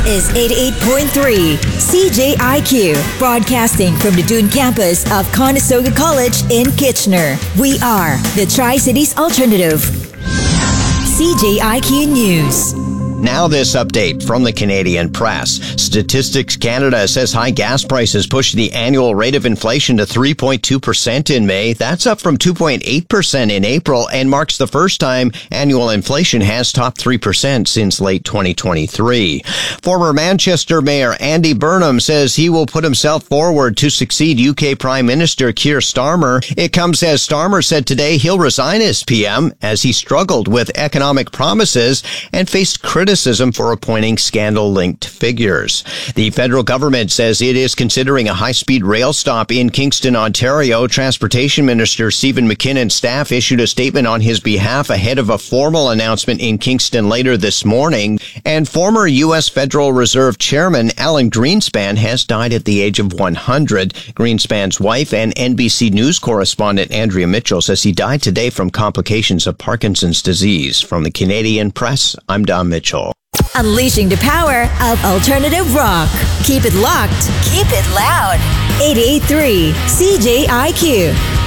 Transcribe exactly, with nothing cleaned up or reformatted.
is eighty-eight point three C J I Q, broadcasting from the Dune campus of Conestoga College in Kitchener. We are the Tri-Cities Alternative. C J I Q News. Now this update from the Canadian Press. Statistics Canada says high gas prices pushed the annual rate of inflation to three point two percent in May. That's up from two point eight percent in April and marks the first time annual inflation has topped three percent since late twenty twenty-three. Former Manchester Mayor Andy Burnham says he will put himself forward to succeed U K Prime Minister Keir Starmer. It comes as Starmer said today he'll resign as P M as he struggled with economic promises and faced criticism Criticism for appointing scandal-linked figures. The federal government says it is considering a high-speed rail stop in Kingston, Ontario. Transportation Minister Stephen McKinnon's staff issued a statement on his behalf ahead of a formal announcement in Kingston later this morning. And former U S Federal Reserve Chairman Alan Greenspan has died at the age of one hundred. Greenspan's wife and N B C News correspondent Andrea Mitchell says he died today from complications of Parkinson's disease. From the Canadian Press, I'm Don Mitchell. Unleashing the power of alternative rock. Keep it locked. Keep it loud. eighty-eight point three C J I Q.